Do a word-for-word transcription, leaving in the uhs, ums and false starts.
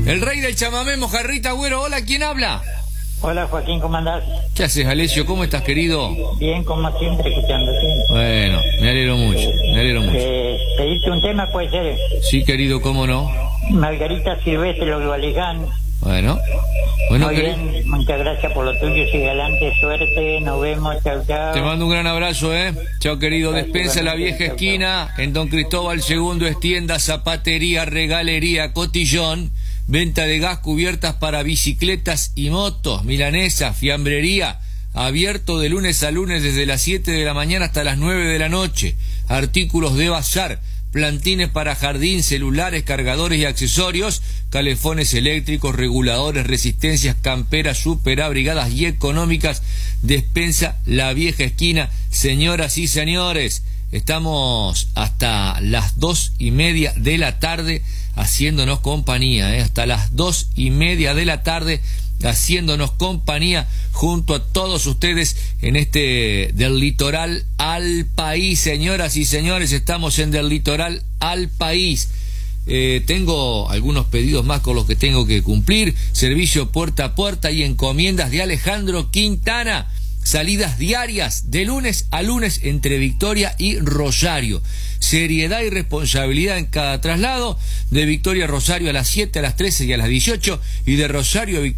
El rey del chamamé, Mojarrita Agüero. Hola, ¿quién habla? Hola Joaquín, ¿cómo andás? ¿Qué haces, Alessio? ¿Cómo estás, querido? Bien, como siempre, escuchándote. Bueno, me alegro mucho, me alegro mucho. Eh, ¿Pedirte un tema puede ser? Sí, querido, ¿cómo no? Margarita Silvestre, los Gualiján. Bueno, bueno, Muy querido. bien, muchas gracias por lo tuyo, sigue adelante, suerte, nos vemos, chao, chao. Te mando un gran abrazo, ¿eh? Chao, querido. Despensa La Vieja Esquina, en Don Cristóbal segundo, es tienda, zapatería, regalería, cotillón, venta de gas, cubiertas para bicicletas y motos, milanesa, fiambrería, abierto de lunes a lunes desde las siete de la mañana hasta las nueve de la noche, artículos de bazar, plantines para jardín, celulares, cargadores y accesorios, calefones eléctricos, reguladores, resistencias, camperas, superabrigadas y económicas. Despensa La Vieja Esquina. Señoras y señores, estamos hasta las dos y media de la tarde haciéndonos compañía, ¿eh? Hasta las dos y media de la tarde haciéndonos compañía junto a todos ustedes en este Del Litoral al País. Señoras y señores, estamos en Del Litoral al País. Eh, tengo algunos pedidos más con los que tengo que cumplir. Servicio puerta a puerta y encomiendas de Alejandro Quintana. Salidas diarias de lunes a lunes entre Victoria y Rosario. Seriedad y responsabilidad en cada traslado. De Victoria a Rosario a las siete, a las trece y a las dieciocho. Y de Rosario a Victoria